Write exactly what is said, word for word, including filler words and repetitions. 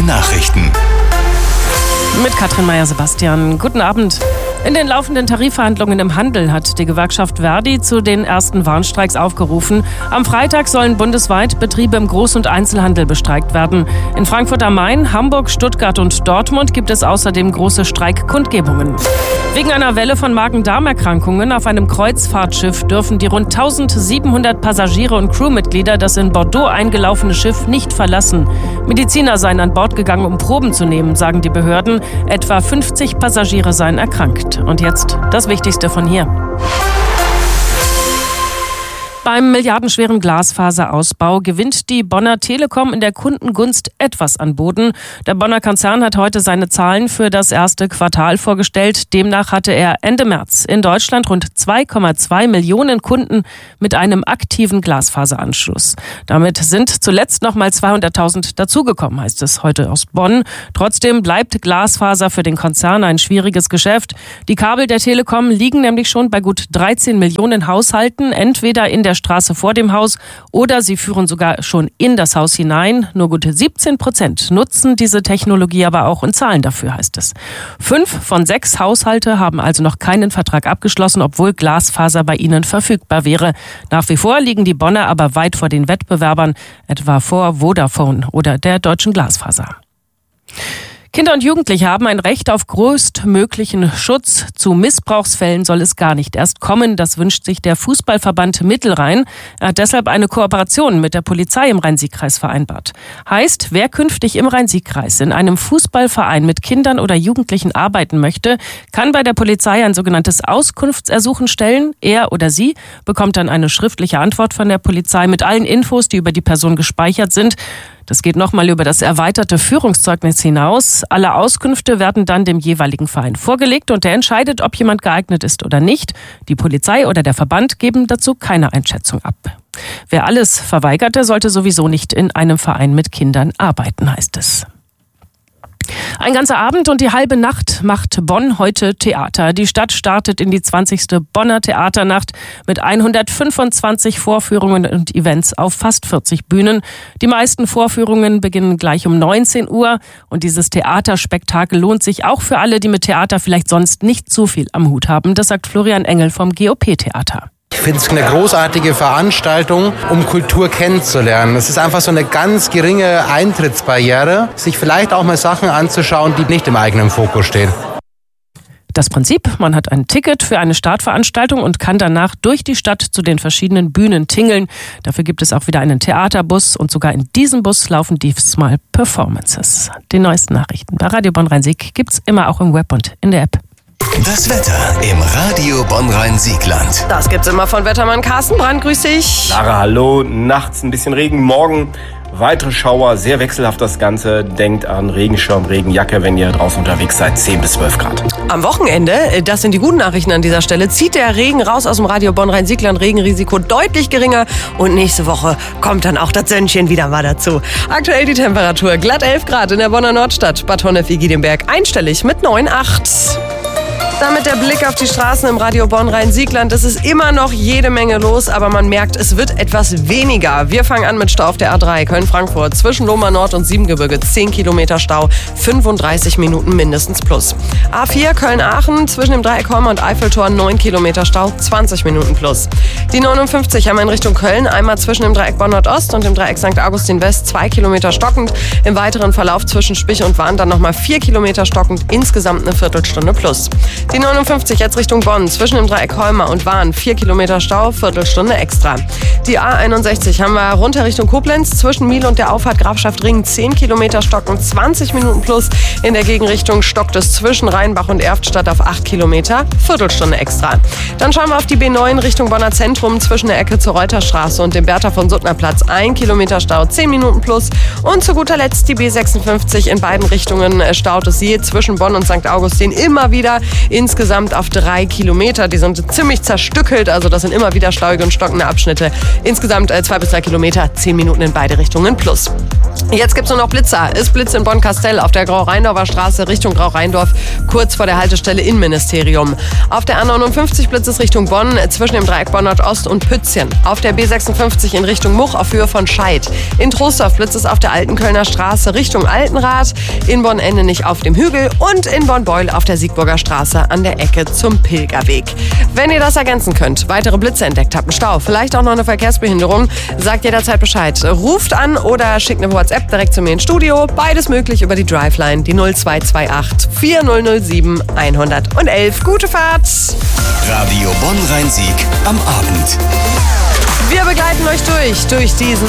drei Nachrichten. Mit Katrin Meyer-Sebastian. Guten Abend. In den laufenden Tarifverhandlungen im Handel hat die Gewerkschaft Verdi zu den ersten Warnstreiks aufgerufen. Am Freitag sollen bundesweit Betriebe im Groß- und Einzelhandel bestreikt werden. In Frankfurt am Main, Hamburg, Stuttgart und Dortmund gibt es außerdem große Streikkundgebungen. Wegen einer Welle von Magen-Darm-Erkrankungen auf einem Kreuzfahrtschiff dürfen die rund eintausendsiebenhundert Passagiere und Crewmitglieder das in Bordeaux eingelaufene Schiff nicht verlassen. Mediziner seien an Bord gegangen, um Proben zu nehmen, sagen die Behörden. Etwa fünfzig Passagiere seien erkrankt. Und jetzt das Wichtigste von hier. Beim milliardenschweren Glasfaserausbau gewinnt die Bonner Telekom in der Kundengunst etwas an Boden. Der Bonner Konzern hat heute seine Zahlen für das erste Quartal vorgestellt. Demnach hatte er Ende März in Deutschland rund zwei Komma zwei Millionen Kunden mit einem aktiven Glasfaseranschluss. Damit sind zuletzt noch mal zweihunderttausend dazugekommen, heißt es heute aus Bonn. Trotzdem bleibt Glasfaser für den Konzern ein schwieriges Geschäft. Die Kabel der Telekom liegen nämlich schon bei gut dreizehn Millionen Haushalten, entweder in der Straße vor dem Haus oder sie führen sogar schon in das Haus hinein. Nur gut siebzehn Prozent nutzen diese Technologie aber auch und zahlen dafür, heißt es. Fünf von sechs Haushalte haben also noch keinen Vertrag abgeschlossen, obwohl Glasfaser bei ihnen verfügbar wäre. Nach wie vor liegen die Bonner aber weit vor den Wettbewerbern, etwa vor Vodafone oder der Deutschen Glasfaser. Kinder und Jugendliche haben ein Recht auf größtmöglichen Schutz. Zu Missbrauchsfällen soll es gar nicht erst kommen. Das wünscht sich der Fußballverband Mittelrhein. Er hat deshalb eine Kooperation mit der Polizei im Rhein-Sieg-Kreis vereinbart. Heißt, wer künftig im Rhein-Sieg-Kreis in einem Fußballverein mit Kindern oder Jugendlichen arbeiten möchte, kann bei der Polizei ein sogenanntes Auskunftsersuchen stellen. Er oder sie bekommt dann eine schriftliche Antwort von der Polizei mit allen Infos, die über die Person gespeichert sind. Das geht nochmal über das erweiterte Führungszeugnis hinaus. Alle Auskünfte werden dann dem jeweiligen Verein vorgelegt und der entscheidet, ob jemand geeignet ist oder nicht. Die Polizei oder der Verband geben dazu keine Einschätzung ab. Wer alles verweigerte, sollte sowieso nicht in einem Verein mit Kindern arbeiten, heißt es. Ein ganzer Abend und die halbe Nacht macht Bonn heute Theater. Die Stadt startet in die zwanzigste Bonner Theaternacht mit hundertfünfundzwanzig Vorführungen und Events auf fast vierzig Bühnen. Die meisten Vorführungen beginnen gleich um neunzehn Uhr und dieses Theaterspektakel lohnt sich auch für alle, die mit Theater vielleicht sonst nicht so viel am Hut haben. Das sagt Florian Engel vom G O P-Theater. Ich finde es eine großartige Veranstaltung, um Kultur kennenzulernen. Es ist einfach so eine ganz geringe Eintrittsbarriere, sich vielleicht auch mal Sachen anzuschauen, die nicht im eigenen Fokus stehen. Das Prinzip, man hat ein Ticket für eine Startveranstaltung und kann danach durch die Stadt zu den verschiedenen Bühnen tingeln. Dafür gibt es auch wieder einen Theaterbus und sogar in diesem Bus laufen diesmal Performances. Die neuesten Nachrichten bei Radio Bonn Rhein-Sieg gibt's immer auch im Web und in der App. Das Wetter im Radio Bonn-Rhein-Siegland. Das gibt's immer von Wettermann Carsten Brand. Grüß dich. Lara, hallo. Nachts ein bisschen Regen, morgen weitere Schauer, sehr wechselhaft das Ganze. Denkt an Regenschirm, Regenjacke, wenn ihr draußen unterwegs seid, zehn bis zwölf Grad. Am Wochenende, das sind die guten Nachrichten an dieser Stelle, zieht der Regen raus aus dem Radio Bonn-Rhein-Siegland. Regenrisiko deutlich geringer und nächste Woche kommt dann auch das Sönnchen wieder mal dazu. Aktuell die Temperatur glatt elf Grad in der Bonner Nordstadt. Bad Honnef-Igidemberg einstellig mit neun Komma acht. Damit der Blick auf die Straßen im Radio Bonn-Rhein-Siegland. Es ist immer noch jede Menge los, aber man merkt, es wird etwas weniger. Wir fangen an mit Stau auf der A drei Köln-Frankfurt. Zwischen Lohmer Nord und Siebengebirge zehn Kilometer Stau, fünfunddreißig Minuten mindestens plus. A vier Köln-Aachen zwischen dem Dreieck Holmer und Eiffeltor neun Kilometer Stau, zwanzig Minuten plus. Die neunundfünfzig haben wir in Richtung Köln, einmal zwischen dem Dreieck Bonn-Nordost und dem Dreieck Sankt Augustin West zwei Kilometer stockend. Im weiteren Verlauf zwischen Spich und Wahn dann nochmal vier Kilometer stockend, insgesamt eine Viertelstunde plus. Die neunundfünfzig jetzt Richtung Bonn, zwischen dem Dreieck Holmer und Wahn, vier Kilometer Stau, Viertelstunde extra. Die A einundsechzig haben wir runter Richtung Koblenz, zwischen Miel und der Auffahrt Grafschaft Ring, zehn Kilometer stocken, zwanzig Minuten plus. In der Gegenrichtung stockt es zwischen Rheinbach und Erftstadt auf acht Kilometer, Viertelstunde extra. Dann schauen wir auf die B neun Richtung Bonner Zentrum, zwischen der Ecke zur Reuterstraße und dem Bertha von Suttner Platz, ein Kilometer Stau, zehn Minuten plus. Und zu guter Letzt die B sechsundfünfzig in beiden Richtungen staut es je zwischen Bonn und Sankt Augustin immer wieder. In insgesamt auf drei Kilometer. Die sind ziemlich zerstückelt, also das sind immer wieder stauige und stockende Abschnitte. Insgesamt äh, zwei bis drei Kilometer, zehn Minuten in beide Richtungen plus. Jetzt gibt's nur noch Blitzer. Ist Blitz in Bonn-Kastell auf der Grau-Rheindorfer Straße Richtung Grau-Rheindorf, kurz vor der Haltestelle Innenministerium. Auf der A neunundfünfzig Blitz ist Richtung Bonn, zwischen dem Dreieck Bonn-Nord-Ost und Pützchen. Auf der B sechsundfünfzig in Richtung Much auf Höhe von Scheid. In Troisdorf Blitz ist auf der Alten Kölner Straße Richtung Altenrad. In Bonn-Endenich auf dem Hügel und in Bonn-Beul auf der Siegburger Straße an der Ecke zum Pilgerweg. Wenn ihr das ergänzen könnt, weitere Blitze entdeckt habt, einen Stau, vielleicht auch noch eine Verkehrsbehinderung, sagt jederzeit Bescheid. Ruft an oder schickt eine WhatsApp direkt zu mir ins Studio. Beides möglich über die Driveline, die null zwei zwei acht vier null null sieben eins eins eins. Gute Fahrt! Radio Bonn-Rhein-Sieg am Abend. Wir begleiten euch durch, durch diesen